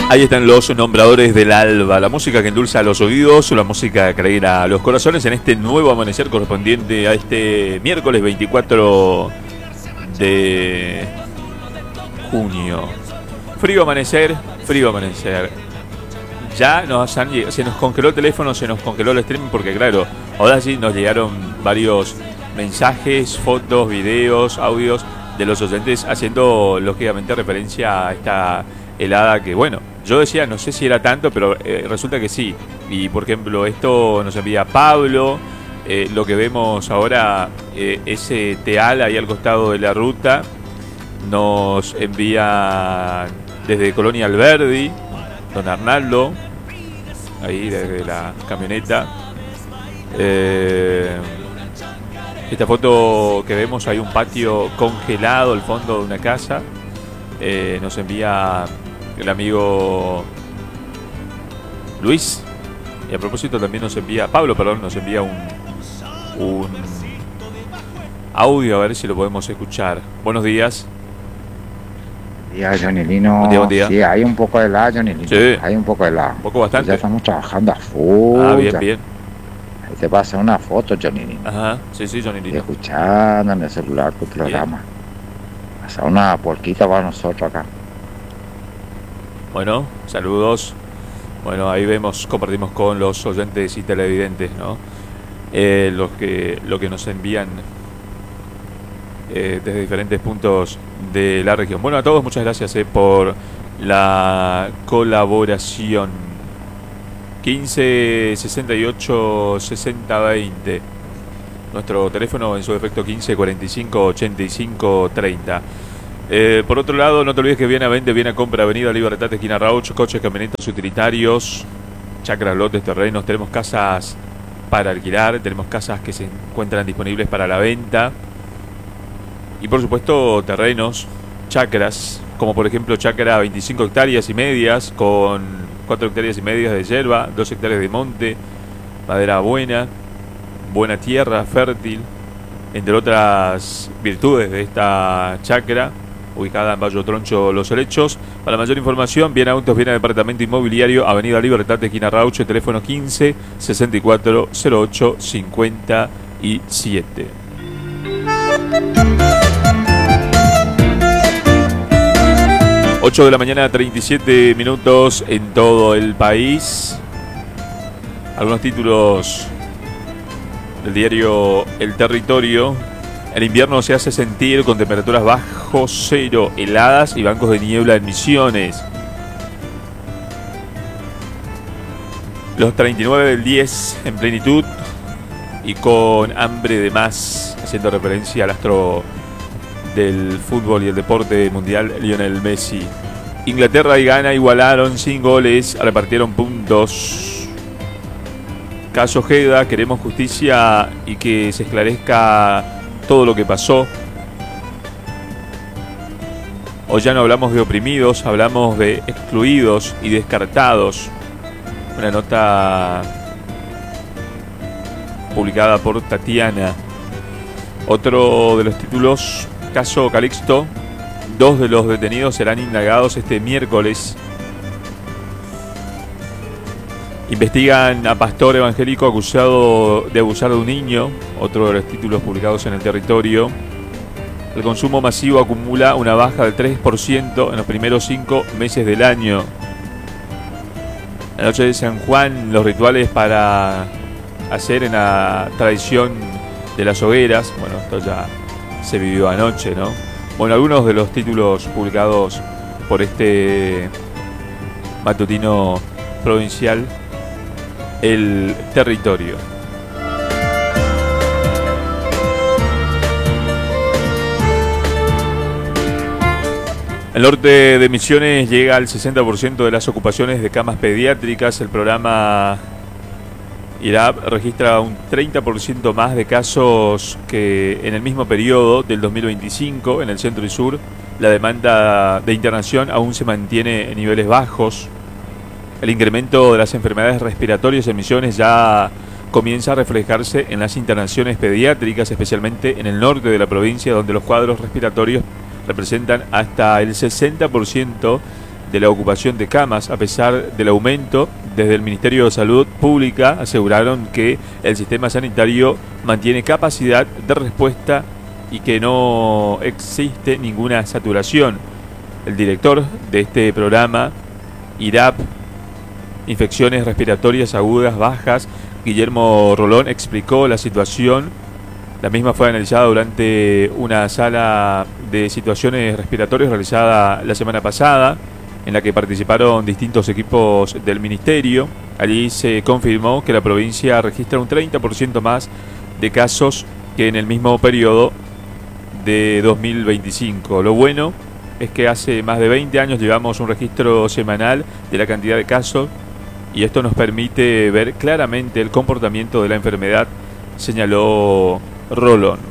Ahí están los nombradores del alba, la música que endulza los oídos, la música que alegra los corazones en este nuevo amanecer correspondiente a este miércoles 24 de junio. Frío amanecer, frío amanecer. Ya se nos congeló el teléfono, se nos congeló el streaming porque claro, ahora sí nos llegaron varios mensajes, fotos, videos, audios de los oyentes haciendo lógicamente referencia a esta helada que bueno, yo decía no sé si era tanto, pero resulta que sí. Y por ejemplo esto nos envía Pablo, lo que vemos ahora, ese teal ahí al costado de la ruta, nos envía desde Colonia Alberdi, don Arnaldo, ahí desde la camioneta. Esta foto que vemos, hay un patio congelado al fondo de una casa. Nos envía el amigo Luis. Y a propósito también nos envía, Pablo, perdón, nos envía un audio, a ver si lo podemos escuchar. Buenos días. Día, Johnny Lino. Buen día. Sí, hay un poco de helado, Johnny Lino. Sí. Hay un poco de helado. Un poco bastante. Ya estamos trabajando a full. Ah, bien, bien. Ahí te pasa una foto, Johnny Lino. Ajá, sí, Johnny Y Lino. escuchando en el celular tu programa. Pasa una porquita para nosotros acá. Bueno, saludos. Bueno, ahí vemos, compartimos con los oyentes y televidentes, ¿no? Lo que nos envían desde diferentes puntos de la región. Bueno, a todos muchas gracias por la colaboración. 15 68 60 20. Nuestro teléfono en su defecto 15 45 85 30. Por otro lado, no te olvides que viene a venta, viene a compra Avenida Libertad, esquina Rauch, coches, camionetas utilitarios, chacras, lotes, terrenos. Tenemos casas para alquilar, tenemos casas que se encuentran disponibles para la venta. Y por supuesto terrenos, chacras, como por ejemplo chacra 25 hectáreas y medias con 4 hectáreas y medias de hierba, 2 hectáreas de monte, madera buena, buena tierra, fértil, entre otras virtudes de esta chacra, ubicada en Valle Troncho, Los Helechos. Para mayor información, Bien Autos, Bien Departamento Inmobiliario, Avenida Libertad, esquina Rauche, teléfono 15 64 08 57. Ocho de la mañana, 37 minutos en todo el país. Algunos títulos del diario El Territorio. El invierno se hace sentir con temperaturas bajo cero, heladas y bancos de niebla en Misiones. Los 39 del 10 en plenitud y con hambre de más, haciendo referencia al astro del fútbol y el deporte mundial, Lionel Messi. Inglaterra y Ghana igualaron sin goles, repartieron puntos. Caso Ojeda, queremos justicia y que se esclarezca todo lo que pasó. Hoy ya no hablamos de oprimidos, hablamos de excluidos y descartados. Una nota publicada por Tatiana. Otro de los títulos, caso Calixto. 2 de los detenidos serán indagados este miércoles. Investigan a pastor evangélico acusado de abusar de un niño. Otro de los títulos publicados en El Territorio. El consumo masivo acumula una baja del 3% en los primeros 5 meses del año. La noche de San Juan, los rituales para hacer en la tradición de las hogueras. Bueno, esto ya se vivió anoche, ¿no? Bueno, algunos de los títulos publicados por este matutino provincial, El Territorio. El norte de Misiones llega al 60% de las ocupaciones de camas pediátricas. El programa IRAP registra un 30% más de casos que en el mismo periodo del 2025 en el centro y sur. La demanda de internación aún se mantiene en niveles bajos. El incremento de las enfermedades respiratorias en Misiones ya comienza a reflejarse en las internaciones pediátricas, especialmente en el norte de la provincia, donde los cuadros respiratorios representan hasta el 60% de la ocupación de camas a pesar del aumento. Desde el Ministerio de Salud Pública aseguraron que el sistema sanitario mantiene capacidad de respuesta y que no existe ninguna saturación. El director de este programa, IRAP, Infecciones Respiratorias Agudas Bajas, Guillermo Rolón, explicó la situación. La misma fue analizada durante una sala de situaciones respiratorias realizada la semana pasada, en la que participaron distintos equipos del ministerio. Allí se confirmó que la provincia registra un 30% más de casos que en el mismo periodo de 2025. Lo bueno es que hace más de 20 años llevamos un registro semanal de la cantidad de casos y esto nos permite ver claramente el comportamiento de la enfermedad, señaló Rolón.